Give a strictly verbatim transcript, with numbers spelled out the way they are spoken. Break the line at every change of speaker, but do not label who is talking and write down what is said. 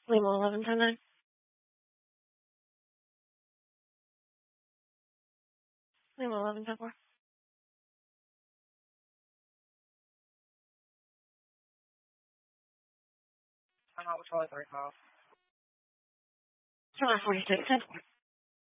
Lima eleven ten nine. Lima eleven ten four.
I'm out with totally three calls.
Lima forty six ten four.